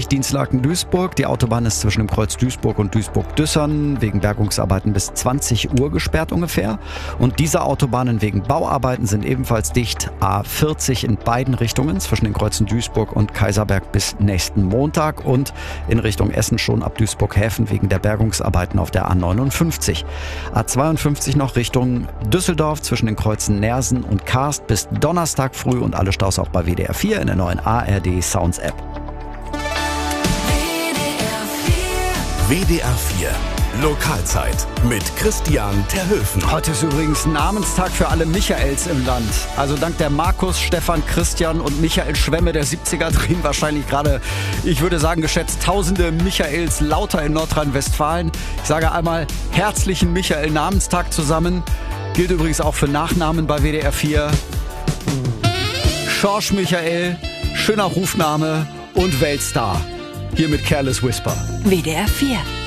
Dinslaken-Duisburg. Die Autobahn ist zwischen dem Kreuz Duisburg und Duisburg-Düssern wegen Bergungsarbeiten bis 20 Uhr gesperrt ungefähr. Und diese Autobahnen wegen Bauarbeiten sind ebenfalls dicht. A40 in beiden Richtungen zwischen den Kreuzen Duisburg und Kaiserberg bis nächsten Montag und in Richtung Essen schon ab Duisburg-Häfen wegen der Bergungsarbeiten auf der A59. A52 noch Richtung Düsseldorf zwischen den Kreuzen Neersen und Karst bis Donnerstag früh und alle Staus auch bei WDR 4 in der neuen ARD Sounds App. WDR 4 Lokalzeit mit Christian Terhöfen. Heute ist übrigens Namenstag für alle Michaels im Land. Also dank der Markus, Stefan, Christian und Michael Schwemme der 70er drehen wahrscheinlich gerade, ich würde sagen geschätzt, tausende Michaels lauter in Nordrhein-Westfalen. Ich sage einmal herzlichen Michael-Namenstag zusammen. Gilt übrigens auch für Nachnamen bei WDR 4. Schorsch Michael, schöner Rufname und Weltstar. Hier mit Careless Whisper. WDR 4